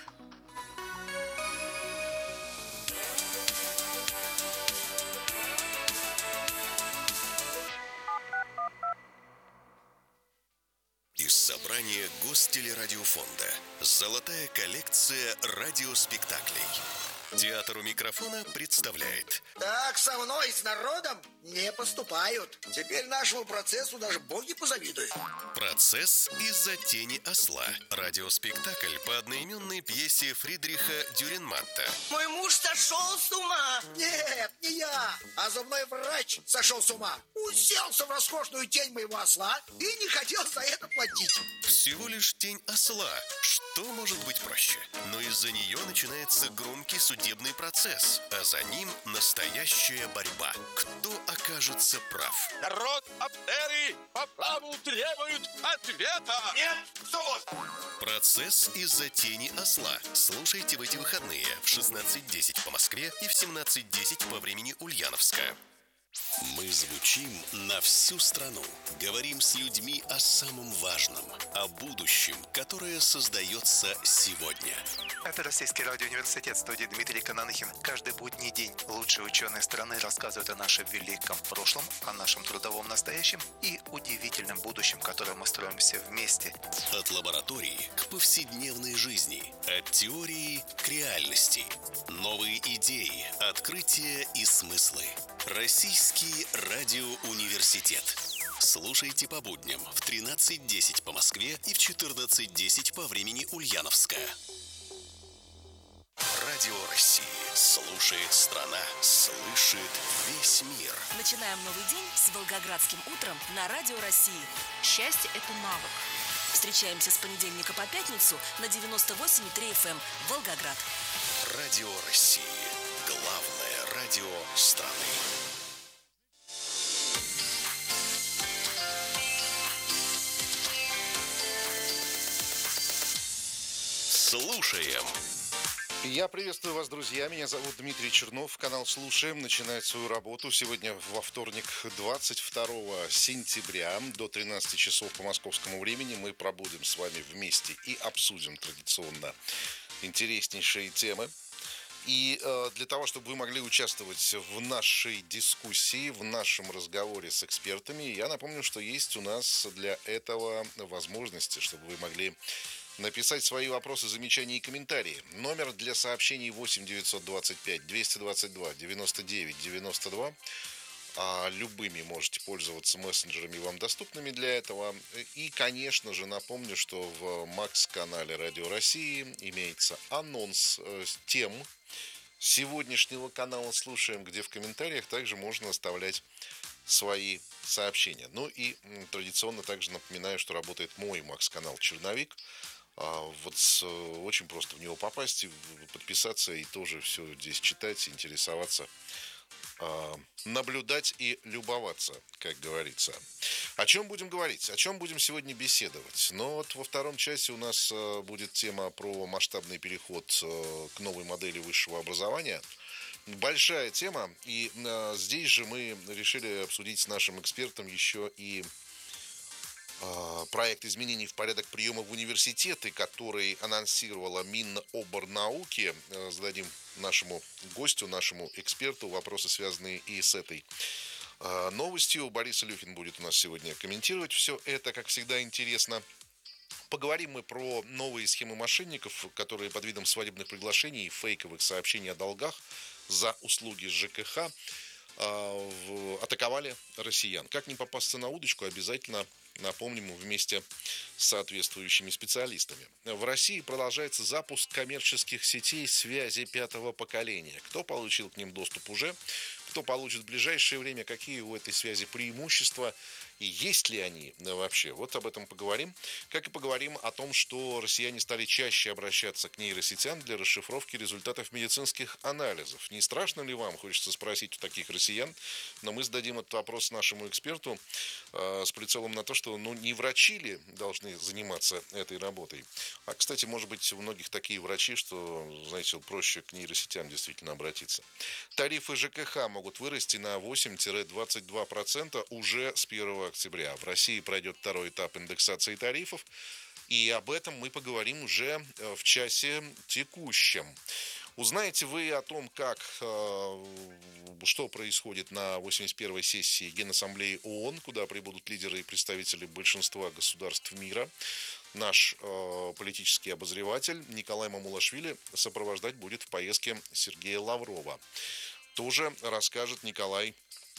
Из собрания Гостелерадиофонда. Золотая коллекция радиоспектаклей. Театр у микрофона представляет. Так со мной и с народом не поступают. Теперь нашему процессу даже боги позавидуют. Процесс из-за тени осла. Радиоспектакль по одноименной пьесе Фридриха Дюрренматта. Мой муж сошел с ума. Нет, не я, а зубной врач сошел с ума. Уселся в роскошную тень моего осла и не хотел за это платить. Всего лишь тень осла. Что может быть проще? Но из-за нее начинается громкий судебный процесс, а за ним настоящая борьба. Кто окажется прав? Народ Аптерии по праву требует ответа! Нет, соус! Процесс из-за тени осла. Слушайте в эти выходные в 16:10 по Москве и в 17:10 по времени Ульяновска. Мы звучим на всю страну. Говорим с людьми о самом важном, о будущем, которое создается сегодня. Это Российский радиоуниверситет, студия Дмитрий Кананихин. Каждый будний день лучшие ученые страны рассказывают о нашем великом прошлом, о нашем трудовом настоящем и удивительном будущем, которое мы строим все вместе. От лаборатории к повседневной жизни, от теории к реальности. Новые идеи, открытия и смыслы. Российский радиоуниверситет. Слушайте по будням в 13:10 по Москве и в 14:10 по времени Ульяновска. Радио России. Слушает страна, слышит весь мир. Начинаем новый день с Волгоградским утром на Радио России. Счастье – это навык. Встречаемся с понедельника по пятницу на 98,3 FM Волгоград. Радио России. Главное радио страны. Слушаем. Я приветствую вас, друзья. Меня зовут Дмитрий Чернов. Канал «Слушаем» начинает свою работу. Сегодня во вторник, 22 сентября, до 13 часов по московскому времени мы пробудем с вами вместе и обсудим традиционно интереснейшие темы. И для того, чтобы вы могли участвовать в нашей дискуссии, в нашем разговоре с экспертами, я напомню, что есть у нас для этого возможности, чтобы вы могли написать свои вопросы, замечания и комментарии. Номер для сообщений 8 925 222 99 92. Любыми можете пользоваться мессенджерами, вам доступными для этого. И, конечно же, напомню, что в Макс-канале Радио России имеется анонс тем сегодняшнего канала «Слушаем», где в комментариях также можно оставлять свои сообщения. Ну и традиционно также напоминаю, что работает мой Макс-канал «Черновик». Вот очень просто в него попасть, подписаться и тоже все здесь читать, интересоваться, наблюдать и любоваться, как говорится. О чем будем говорить? О чем будем сегодня беседовать? Ну вот во втором часе у нас будет тема про масштабный переход к новой модели высшего образования. Большая тема, и здесь же мы решили обсудить с нашим экспертом еще и проект изменений в порядок приема в университеты, который анонсировала Миноборнауки. Зададим нашему гостю, нашему эксперту вопросы, связанные и с этой новостью. Борис Илюхин будет у нас сегодня комментировать все это, как всегда, интересно. Поговорим мы про новые схемы мошенников, которые под видом свадебных приглашений и фейковых сообщений о долгах за услуги ЖКХ атаковали россиян. Как не попасться на удочку, обязательно напомним вместе с соответствующими специалистами. В России продолжается запуск коммерческих сетей связи 5-го поколения. Кто получил к ним доступ уже, кто получит в ближайшее время, какие у этой связи преимущества и есть ли они вообще. Вот об этом поговорим. Как и поговорим о том, что россияне стали чаще обращаться к нейросетям для расшифровки результатов медицинских анализов. Не страшно ли вам, хочется спросить у таких россиян, но мы зададим этот вопрос нашему эксперту с прицелом на то, что не врачи ли должны заниматься этой работой. А, кстати, может быть, у многих такие врачи, что, знаете, проще к нейросетям действительно обратиться. Тарифы ЖКХ могут вырасти на 8-22% уже с 1 октября. В России пройдет второй этап индексации тарифов. И об этом мы поговорим уже в часе текущем. Узнаете вы о том, что происходит на 81-й сессии Генассамблеи ООН, куда прибудут лидеры и представители большинства государств мира. наш политический обозреватель Николай Мамулашвили сопровождать будет в поездке Сергея Лаврова. Тоже расскажет Николай,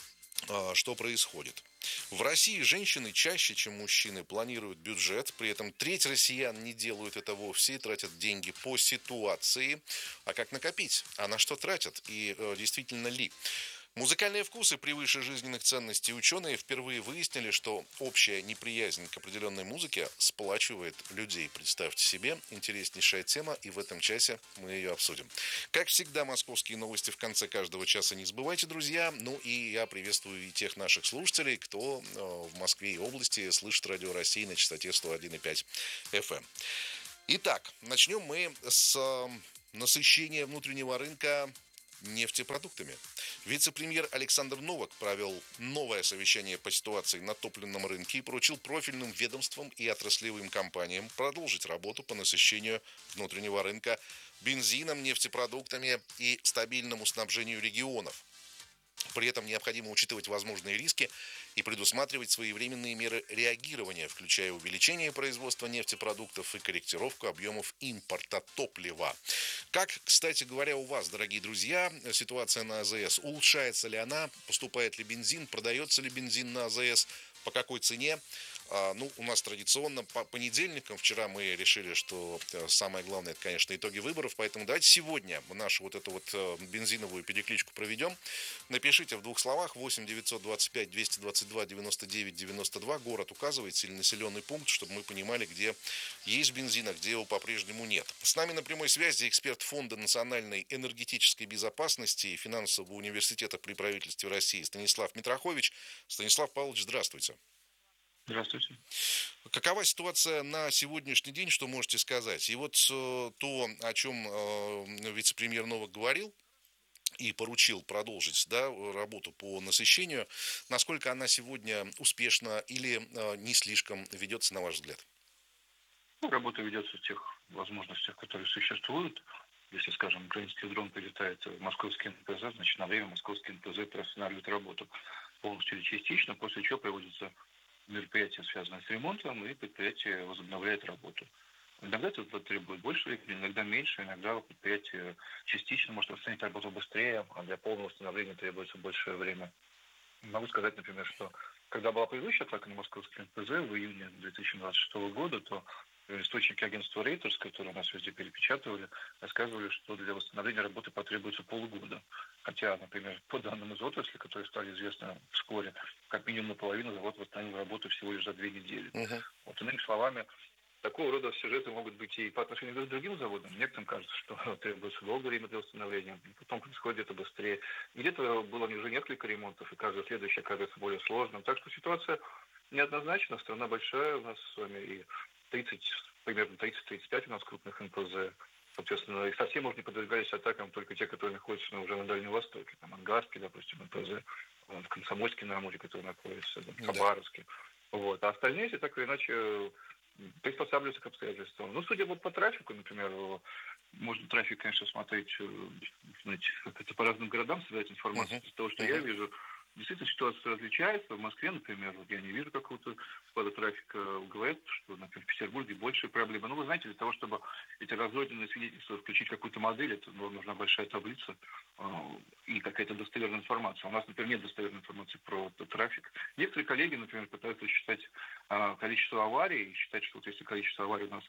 что происходит. В России женщины чаще, чем мужчины, планируют бюджет. При этом треть россиян не делают это вовсе и тратят деньги по ситуации. А как накопить? А на что тратят? И действительно ли? Музыкальные вкусы превыше жизненных ценностей. Ученые впервые выяснили, что общая неприязнь к определенной музыке сплачивает людей. Представьте себе, интереснейшая тема, и в этом часе мы ее обсудим. Как всегда, московские новости в конце каждого часа не забывайте, друзья. Ну и я приветствую и тех наших слушателей, кто в Москве и области слышит Радио России на частоте 101,5 FM. Итак, начнем мы с насыщения внутреннего рынка нефтепродуктами. Вице-премьер Александр Новак провел новое совещание по ситуации на топливном рынке и поручил профильным ведомствам и отраслевым компаниям продолжить работу по насыщению внутреннего рынка бензином, нефтепродуктами и стабильному снабжению регионов. При этом необходимо учитывать возможные риски и предусматривать своевременные меры реагирования, включая увеличение производства нефтепродуктов и корректировку объемов импорта топлива. Как, кстати говоря, у вас, дорогие друзья, ситуация на АЗС? Улучшается ли она? Поступает ли бензин? Продается ли бензин на АЗС? По какой цене? У нас традиционно по понедельникам, вчера мы решили, что самое главное, это, конечно, итоги выборов, поэтому давайте сегодня нашу вот эту вот бензиновую перекличку проведем. Напишите в двух словах: 8 925 222 99 92, город указывайте или населенный пункт, чтобы мы понимали, где есть бензин, а где его по-прежнему нет. С нами на прямой связи эксперт Фонда национальной энергетической безопасности и финансового университета при правительстве России Станислав Митрохович. Станислав Павлович, здравствуйте. Здравствуйте. Какова ситуация на сегодняшний день, что можете сказать? И вот то, о чем вице-премьер Новак говорил и поручил продолжить, работу по насыщению, насколько она сегодня успешна или не слишком ведется, на ваш взгляд? Работа ведется в тех возможностях, которые существуют. Если, скажем, украинский дрон прилетает в московский НПЗ, значит, на время московский НПЗ приостанавливает работу полностью или частично, после чего проводится мероприятие, связанное с ремонтом, и предприятие возобновляет работу. Иногда это требует больше времени, иногда меньше, иногда предприятие частично может восстановить работу быстрее, а для полного восстановления требуется большее время. Могу сказать, например, что когда была предыдущая атака на московский НПЗ в июне 2026 года, то источники агентства Reuters, которые нас везде перепечатывали, рассказывали, что для восстановления работы потребуется полгода. Хотя, например, по данным из отрасли, которые стали известны вскоре, как минимум наполовину завод восстановил работу всего лишь за 2 недели. Вот, иными словами, такого рода сюжеты могут быть и по отношению к другим заводам. Некоторым кажется, что требуется долгое время для восстановления, потом происходит это быстрее. Где-то было уже несколько ремонтов, и каждый следующий оказывается более сложным. Так что ситуация неоднозначна, страна большая у нас с вами, и примерно 30-35 у нас крупных НПЗ. Соответственно, и совсем уже не подвергались атакам только те, которые находятся уже на Дальнем Востоке. Там Ангарский, допустим, НПЗ, в Комсомольске на Амуре, который находится, в Хабаровске. Вот. А остальные, если так или иначе, приспосабливаются к обстоятельствам. Судя по трафику, например, можно трафик, конечно, смотреть, знаете, как это по разным городам собирать информацию. Из того, что я вижу, действительно ситуация различается. В Москве, например, я не вижу какого-то спада трафика. Говорят, что, например, в Петербурге больше проблемы. Вы знаете, для того, чтобы эти разрозненные свидетельства включить в какую-то модель, это нужна большая таблица и какая-то достоверная информация. У нас, например, нет достоверной информации про трафик. Некоторые коллеги, например, пытаются считать количество аварий и считать, что вот если количество аварий у нас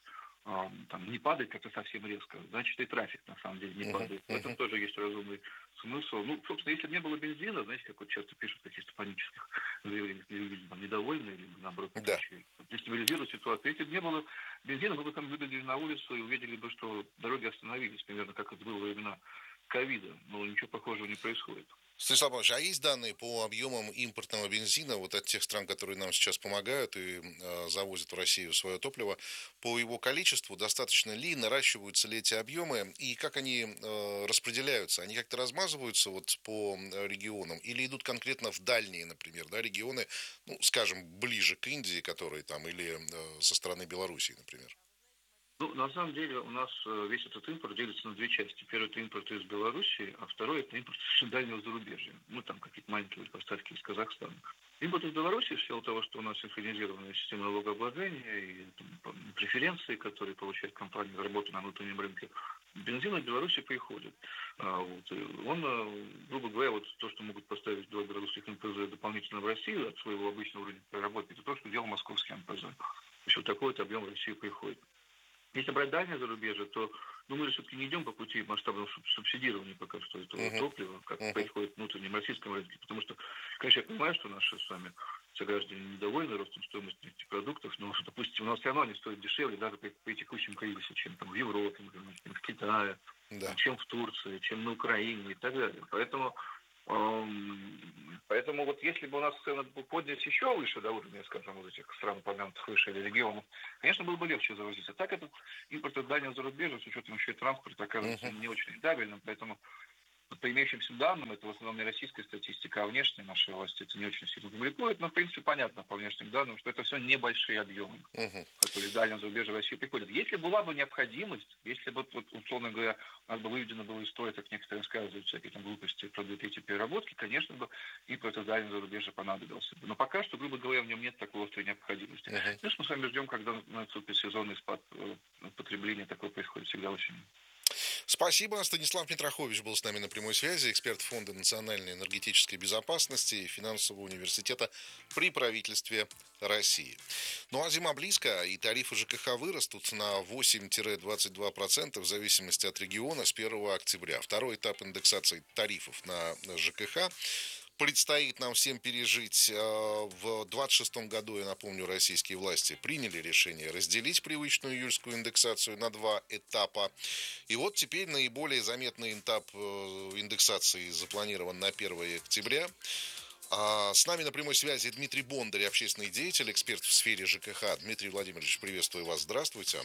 не падает как-то совсем резко, значит и трафик на самом деле не падает. В этом тоже есть разумный смысл. Собственно, если бы не было бензина, знаете, как вот часто пишут в каких-то панических заявлениях, люди недовольны или наоборот дестабилизируют ситуацию. Если бы не было бензина, мы бы там выглядели на улицу и увидели бы, что дороги остановились, примерно как это было во времена ковида, но ничего похожего не происходит. Станислав Павлович, а есть данные по объемам импортного бензина вот от тех стран, которые нам сейчас помогают и завозят в Россию свое топливо, по его количеству, достаточно ли, наращиваются ли эти объемы и как они распределяются? Они как-то размазываются вот по регионам или идут конкретно в дальние, например, регионы, скажем, ближе к Индии, которые там, или со стороны Белоруссии, например? Ну, на самом деле у нас весь этот импорт делится на две части. Первый – это импорт из Белоруссии, а второй – это импорт из дальнего зарубежья. Ну, там какие-то маленькие поставки из Казахстана. Импорт из Белоруссии, в силу того, что у нас синхронизированная система налогообложения и там, преференции, которые получает компания за работу на внутреннем рынке, бензин из Беларуси приходит. Вот. И он, грубо говоря, вот то, что могут поставить два белорусских НПЗ дополнительно в Россию от своего обычного уровня переработки, это то, что делал московский НПЗ. То есть вот такой вот объем в Россию приходит. Если брать дальнее зарубежье, то мы же все-таки не идем по пути масштабного субсидирования пока что этого топлива, как происходит в внутреннем российском рынке. Потому что, конечно, я понимаю, что наши с вами сограждане недовольны ростом стоимости нефтепродуктов, но, допустим, у нас все равно они стоят дешевле даже при текущем кризисе, чем там в Европе, чем в Китае, чем в Турции, чем на Украине и так далее. Поэтому вот если бы у нас цены поднялись еще выше до уровня, скажем, вот этих стран, упомянутых выше, или регионов, конечно, было бы легче завозить. А так этот импорт из дальнего зарубежья, с учетом еще и транспорта, оказывается не очень рентабельным, поэтому по имеющимся данным, это в основном не российская статистика, а внешние наши власти это не очень сильно публикуют, но, в принципе, понятно по внешним данным, что это все небольшие объемы, которые в дальнем зарубежье в Россию приходят. Если была бы необходимость, если бы, вот, условно говоря, у нас бы выведено было из строя, как некоторые рассказывают, всякие там глупости про 2/3 переработки, конечно бы импорт из дальнего зарубежья понадобился бы. Но пока что, грубо говоря, в нем нет такой острой необходимости. Плюс мы с вами ждем, когда наступит сезонный спад потребления, такое происходит всегда очень. Спасибо. Станислав Митрохович был с нами на прямой связи, эксперт Фонда национальной энергетической безопасности и финансового университета при правительстве России. Ну а зима близко, и тарифы ЖКХ вырастут на 8-22% в зависимости от региона с 1 октября. Второй этап индексации тарифов на ЖКХ предстоит нам всем пережить. В 26 году, я напомню, российские власти приняли решение разделить привычную июльскую индексацию на 2 этапа. И вот теперь наиболее заметный этап индексации запланирован на 1 октября. С нами на прямой связи Дмитрий Бондарь, общественный деятель, эксперт в сфере ЖКХ. Дмитрий Владимирович, приветствую вас. Здравствуйте.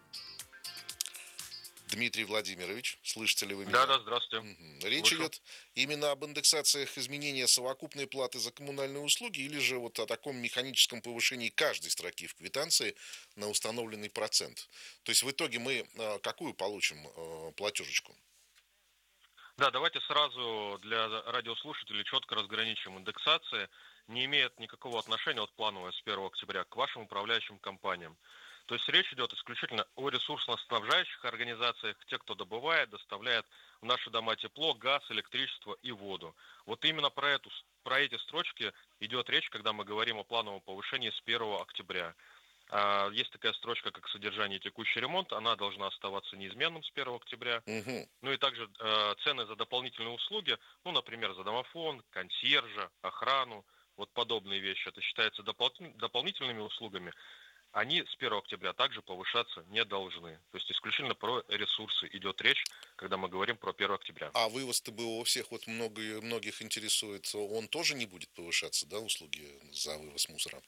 Дмитрий Владимирович, слышите ли вы меня? Да, здравствуйте. Речь идет именно об индексациях изменения совокупной платы за коммунальные услуги или же вот о таком механическом повышении каждой строки в квитанции на установленный процент. То есть в итоге мы какую получим платежечку? Да, давайте сразу для радиослушателей четко разграничим. Индексация не имеет никакого отношения от плановой с 1 октября к вашим управляющим компаниям. То есть речь идет исключительно о ресурсно-снабжающих организациях, те, кто добывает, доставляет в наши дома тепло, газ, электричество и воду. Вот именно про эти строчки идет речь, когда мы говорим о плановом повышении с 1 октября. Есть такая строчка, как содержание и текущий ремонт, она должна оставаться неизменным с 1 октября. Ну и также цены за дополнительные услуги, ну, например, за домофон, консьержа, охрану, вот подобные вещи, это считается дополнительными услугами. Они с 1 октября также повышаться не должны. То есть исключительно про ресурсы идет речь, когда мы говорим про 1 октября. А вывоз ТБО всех вот многих интересует, он тоже не будет повышаться, да, услуги за вывоз мусора?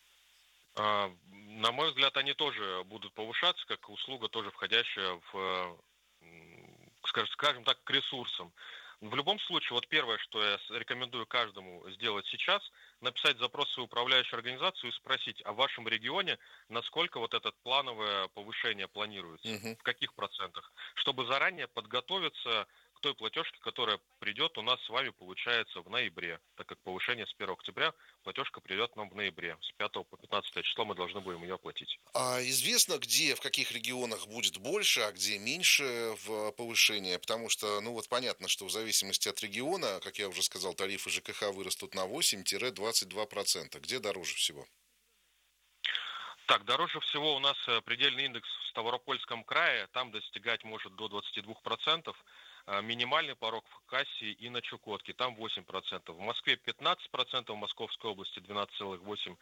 На мой взгляд, они тоже будут повышаться, как услуга, тоже входящая в, скажем так, к ресурсам. В любом случае, вот первое, что я рекомендую каждому сделать сейчас, написать запрос в свою управляющую организацию и спросить, а в вашем регионе насколько вот это плановое повышение планируется, в каких процентах, чтобы заранее подготовиться к той платежке, которая придет у нас с вами, получается, в ноябре, так как повышение с 1 октября, платежка придет нам в ноябре. С 5 по 15 число мы должны будем ее оплатить. А известно, где, в каких регионах будет больше, а где меньше в повышение? Потому что, ну вот понятно, что в зависимости от региона, как я уже сказал, тарифы ЖКХ вырастут на 8-22%. Где дороже всего? Так, дороже всего у нас предельный индекс в Ставропольском крае, там достигать может до 22%. Минимальный порог в Хакасии и на Чукотке, там 8%. В Москве 15%, в Московской области 12,8%,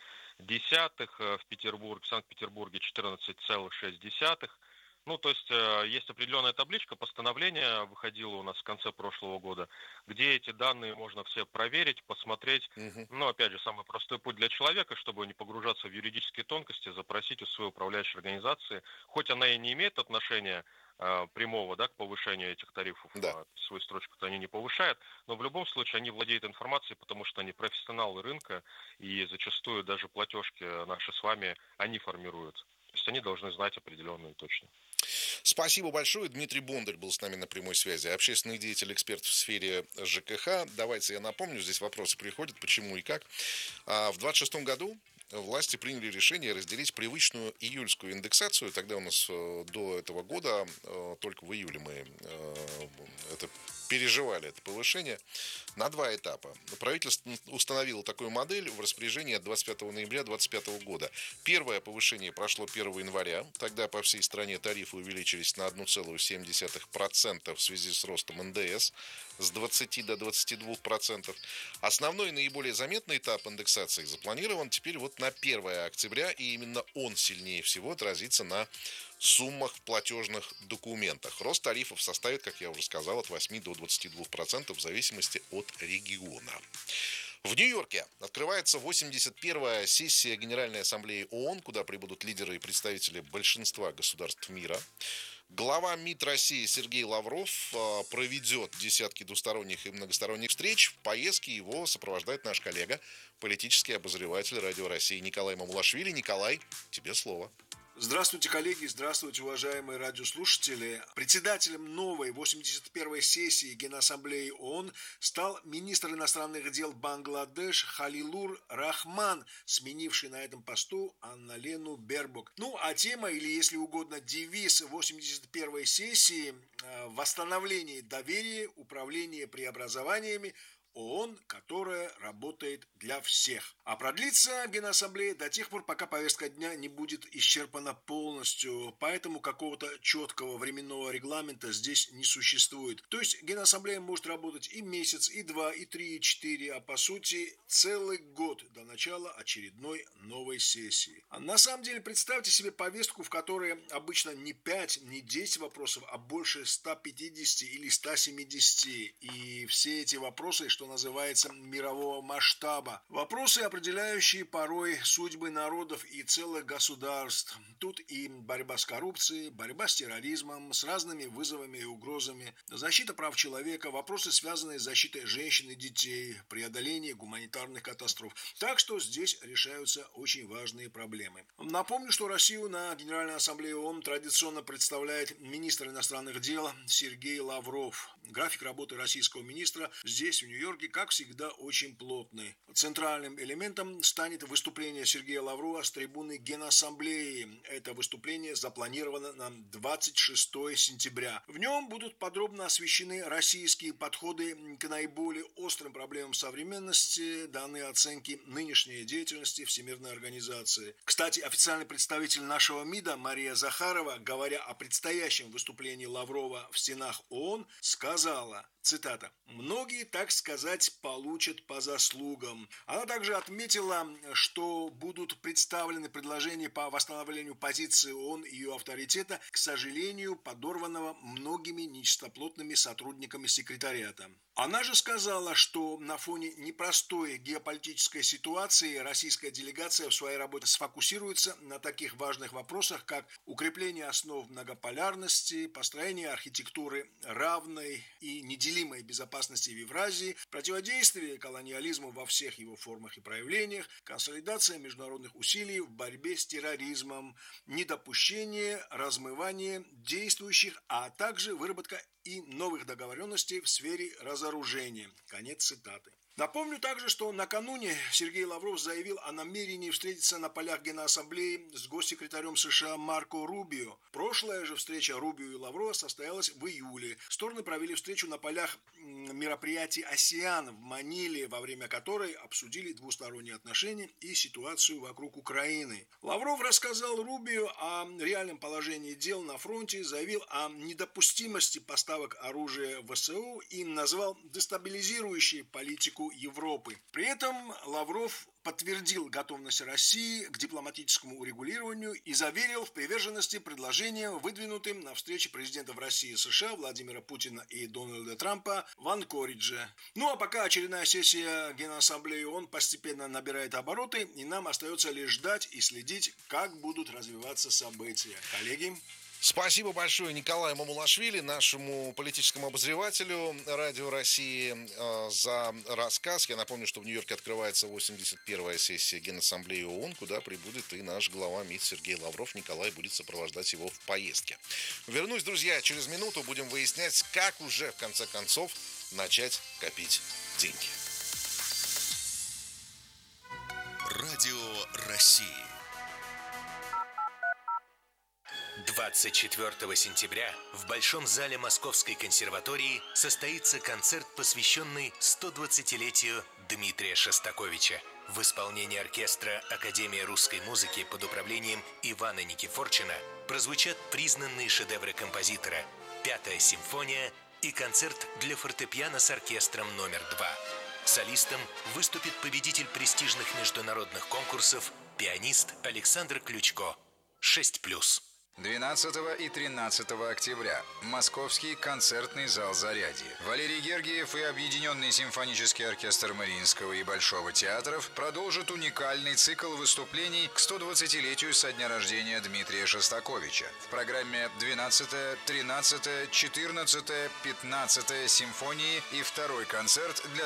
в Санкт-Петербурге 14,6%. Ну, то есть есть определенная табличка, постановление выходило у нас в конце прошлого года, где эти данные можно все проверить, посмотреть. Ну, опять же, самый простой путь для человека, чтобы не погружаться в юридические тонкости, запросить у своей управляющей организации, хоть она и не имеет отношения прямого, да, к повышению этих тарифов, свою строчку-то они не повышают, но в любом случае они владеют информацией, потому что они профессионалы рынка, и зачастую даже платежки наши с вами они формируют. То есть они должны знать определенно и точно. Спасибо большое. Дмитрий Бондарь был с нами на прямой связи. Общественный деятель, эксперт в сфере ЖКХ. Давайте я напомню, здесь вопросы приходят, почему и как. В 26 году власти приняли решение разделить привычную июльскую индексацию. Тогда у нас до этого года, только в июле мы это переживали, это повышение, на 2 этапа. Правительство установило такую модель в распоряжении от 25 ноября 2025 года. Первое повышение прошло 1 января. Тогда по всей стране тарифы увеличились на 1,7% в связи с ростом НДС с 20 до 22%. Основной и наиболее заметный этап индексации запланирован теперь вот на 1 октября, и именно он сильнее всего отразится на суммах в платежных документах. Рост тарифов составит, как я уже сказал, от 8 до 22% в зависимости от региона. В Нью-Йорке открывается 81-я сессия Генеральной Ассамблеи ООН, куда прибудут лидеры и представители большинства государств мира. Глава МИД России Сергей Лавров проведет десятки двусторонних и многосторонних встреч. В поездке его сопровождает наш коллега, политический обозреватель Радио России Николай Мамулашвили. Николай, тебе слово. Здравствуйте, коллеги, здравствуйте, уважаемые радиослушатели. Председателем новой 81-й сессии Генассамблеи ООН стал министр иностранных дел Бангладеш Халилур Рахман, сменивший на этом посту Анналену Бербок. Ну, а тема, или, если угодно, девиз 81-й сессии – восстановление доверия, управление преобразованиями, ООН, которая работает для всех. А продлится Генассамблея до тех пор, пока повестка дня не будет исчерпана полностью. Поэтому какого-то четкого временного регламента здесь не существует. То есть Генассамблея может работать и месяц, и 2, и 3, и 4, а по сути целый год до начала очередной новой сессии. А на самом деле представьте себе повестку, в которой обычно не 5, не 10 вопросов, а больше 150 или 170. И все эти вопросы, что называется, мирового масштаба. Вопросы, определяющие порой судьбы народов и целых государств. Тут и борьба с коррупцией, борьба с терроризмом, с разными вызовами и угрозами, защита прав человека, вопросы, связанные с защитой женщин и детей, преодоление гуманитарных катастроф. Так что здесь решаются очень важные проблемы. Напомню, что Россию на Генеральной Ассамблее ООН традиционно представляет министр иностранных дел Сергей Лавров. График работы российского министра здесь, в Нью-Йорке, как всегда, очень плотный. Центральным элементом станет выступление Сергея Лаврова с трибуны Генассамблеи. Это выступление запланировано на 26 сентября. В нем будут подробно освещены российские подходы к наиболее острым проблемам современности, данные оценки нынешней деятельности Всемирной организации. Кстати, официальный представитель нашего МИДа Мария Захарова, говоря о предстоящем выступлении Лаврова в стенах ООН, сказала, цитата, «Многие, так сказать, получат по заслугам». Она также отметила, что будут представлены предложения по восстановлению позиции ООН и ее авторитета, к сожалению, подорванного многими нечистоплотными сотрудниками секретариата. Она же сказала, что на фоне непростой геополитической ситуации российская делегация в своей работе сфокусируется на таких важных вопросах, как укрепление основ многополярности, построение архитектуры равной и неделимой безопасности в Евразии, противодействие колониализму во всех его формах и проявлениях, консолидация международных усилий в борьбе с терроризмом, недопущение размывания действующих, а также выработка и новых договоренностей в сфере разоружения. Конец цитаты. Напомню также, что накануне Сергей Лавров заявил о намерении встретиться на полях Генассамблеи с госсекретарем США Марко Рубио. Прошлая же встреча Рубио и Лаврова состоялась в июле. Стороны провели встречу на полях мероприятий АСЕАН в Маниле, во время которой обсудили двусторонние отношения и ситуацию вокруг Украины. Лавров рассказал Рубио о реальном положении дел на фронте, заявил о недопустимости поставок оружия в ВСУ и назвал дестабилизирующей политику Европы. При этом Лавров подтвердил готовность России к дипломатическому урегулированию и заверил в приверженности предложениям, выдвинутым на встрече президентов России и США Владимира Путина и Дональда Трампа в Анкоридже. Ну а пока очередная сессия Генассамблеи ООН постепенно набирает обороты, и нам остается лишь ждать и следить, как будут развиваться события. Коллеги? Спасибо большое Николаю Мамулашвили, нашему политическому обозревателю Радио России, за рассказ. Я напомню, что в Нью-Йорке открывается 81-я сессия Генассамблеи ООН, куда прибудет и наш глава МИД Сергей Лавров. Николай будет сопровождать его в поездке. Вернусь, друзья, через минуту будем выяснять, как уже, в конце концов, начать копить деньги. Радио России. 24 сентября в Большом зале Московской консерватории состоится концерт, посвященный 120-летию Дмитрия Шостаковича. В исполнении оркестра Академии русской музыки под управлением Ивана Никифорчина прозвучат признанные шедевры композитора «Пятая симфония» и концерт для фортепиано с оркестром номер 2. Солистом выступит победитель престижных международных конкурсов, пианист Александр Ключко. 6+. 12 и 13 октября. Московский концертный зал «Зарядье». Валерий Гергиев и Объединенный симфонический оркестр Мариинского и Большого театров продолжат уникальный цикл выступлений к 120-летию со дня рождения Дмитрия Шостаковича. В программе 12, 13, 14, 15 симфонии и второй концерт для